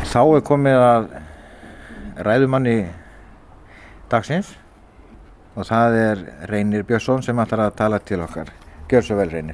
Þá komið að ræðumanni dagsins og það Reynir Björnsson sem ætlar að tala til okkar. Gjör svo vel, Reynir.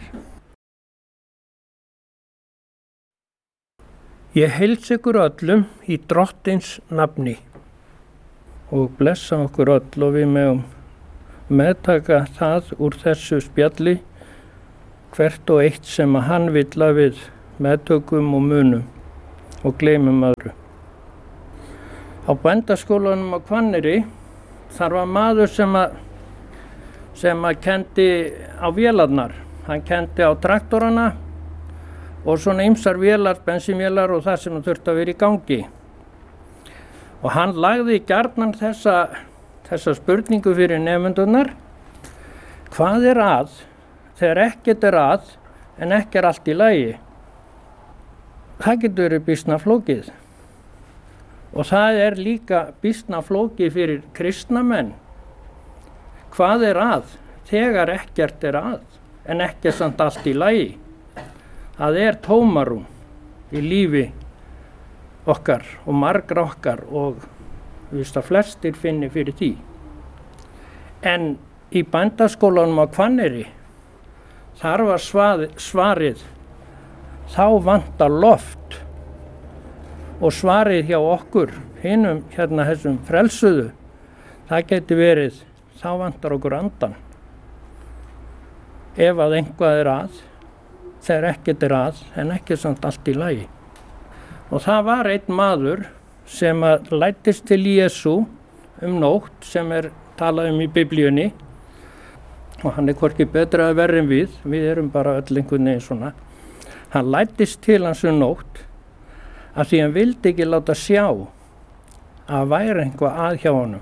Ég heilsa ykkur öllum í Drottins nafni og blessa okkur öll og við megum meðtaka það úr þessu spjalli hvert og eitt sem að hann vill að við meðtökum og munum og gleymum öðru. Á bændaskólanum á Hvanneyri þar var maður sem að kendi á vélarnar. Hann kendi á traktorana og svona ýmsar vélar, bensínvélar og það sem þurfti að vera í gangi. Og hann lagði gjarnan þessa spurningu fyrir nemendurnar: hvað að þegar ekkert að en ekki allt í lagi? Það getur verið býsna flókið. Og það líka býsna flókið fyrir kristna menn. Hvað að þegar ekkert að en ekki samt allt í lagi? Það tómarúm í lífi okkar og margra okkar og við veist að flestir finni fyrir því. En í bændaskólanum á Hvanneyri, þar var svarið: þá vantar loft. Og svarið hjá okkur, hinum þessum frelsuðu, það geti verið: þá vantar okkur andan. Ef að eitthvað að, þegar ekkert að, en ekki samt allt í lagi. Og það var einn maður sem læddist til Jesú nótt, sem talað í Biblíunni, og hann hvorki betra að verri en við erum bara öll einhvern veginn svona. Hann læddist til hans nótt af því hann vildi ekki láta sjá að væri eitthvað að hjá honum.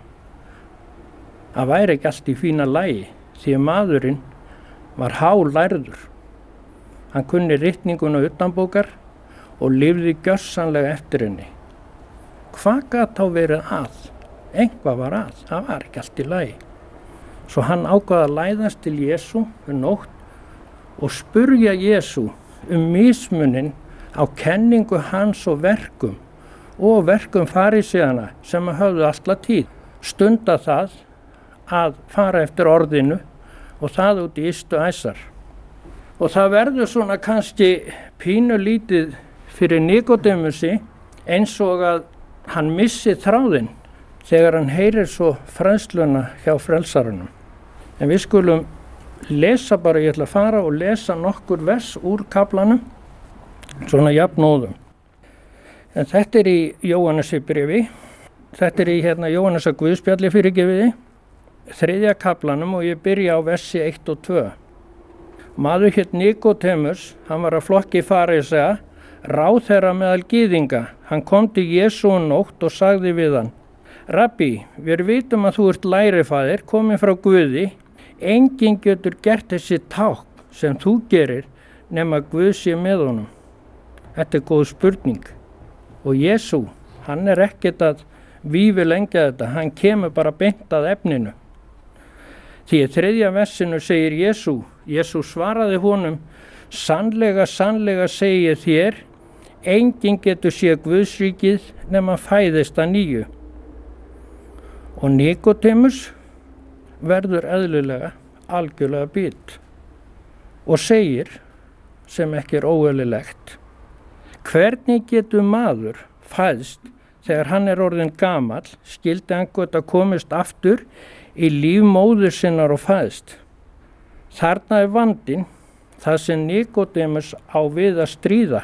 Það væri ekki allt í fína lagi, því að maðurinn var hálærður. Hann kunni ritninguna utanbókar og lifði gjörsamlega eftir henni. Hvað gat þá verið að? Eitthvað var að, það var ekki allt í lagi. Svo hann ákvað að læðast til Jesú nótt og spurja Jesú mismunin á kenningu hans og verkum faríseana sem höfðu alla tíð stunda það að fara eftir orðinu og það út í ystu æsar. Og það verður svona kannski pínulítið fyrir Nikodémusi eins og að hann missi þráðinn þegar hann heyrir svo fræðsluna hjá frelsarunum. En við skulum lesa bara, ég ætla að fara og lesa nokkur vers úr kaflanum, svona jafnóðum. En þetta í Jóhannesarbréfi, þetta í Jóhannesar Guðspjalli fyrirgefiði, 3. kaflanum, og ég byrja á versi 1 og 2. Maður hét Nikodémus, hann var af flokki farísea, ráðherra meðal gyðinga. Hann kom til Jesú nótt og sagði við hann: Rabbi, við vitum að þú ert lærifaðir, kominn frá Guði. Enginn getur gert þessi tákn sem þú gerir nema Guð sé með honum. Þetta góð spurning. Og Jesú, hann ekkert að vífilengja þetta, hann kemur bara beint að efninu. Því í 3. versinu segir Jesú svaraði honum: sannlega, sannlega segi ég þér, enginn getur séð Guðsríkið nema fæðist að nýju. Og Nikodémus verður eðlilega algjörlega bit og segir, sem ekki óeðlilegt: hvernig getur maður fæðst þegar hann orðinn gamall? Skyldi hann geta komist aftur í líf móður sinnar og fæðst? Þarna vandinn, það sem Nikodémus á við að stríða.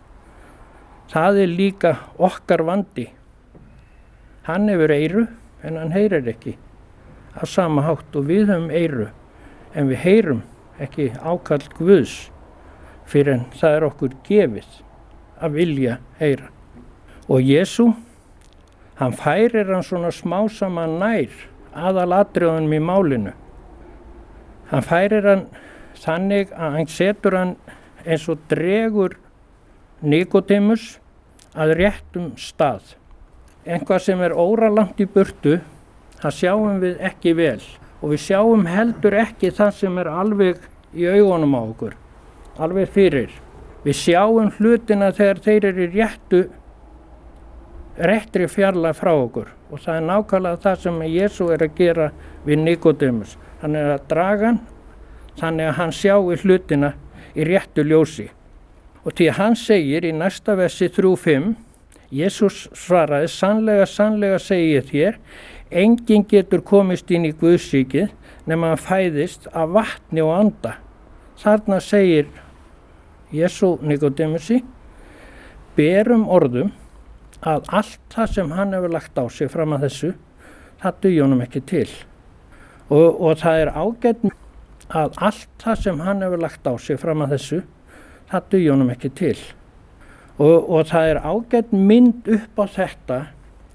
Það líka okkar vandi. Hann hefur eyru en hann heyrir ekki á sama hátt og við höfum eyru, en við heyrum ekki ákall Guðs fyrir en það okkur gefið að vilja heyra. Og Jesú, hann færir hann svona smásaman nær aðalatriðunum í málinu. Hann færir hann þannig að hann setur hann eins og dregur Nikodémus að réttum stað. Eitthvað sem óralangt í burtu, það sjáum við ekki vel, og við sjáum heldur ekki það sem alveg í augunum á okkur, alveg fyrir. Við sjáum hlutina þegar þeir í réttu réttri fjarlægð frá okkur og það er nákvæmlega það sem Jesú er að gera við Nikodémus. Hann er að draga hann þannig að hann sjái hlutina í réttu ljósi. Og því hann segir í næsta versi 3:5, Jesús svaraði, sannlega, sannlega segi ég þér, enginn getur komist inn í Guðsríkið nema hann fæðist af vatni og anda. Þarna segir Jesú Nikodémusi berum orðum að allt það sem hann hefur lagt á sig fram að þessu, það dugi honum ekki til. Og það er ágætt að allt það sem hann hefur lagt á sig fram að þessu, það dugi honum ekki til. Og það er ágætt mynd upp á þetta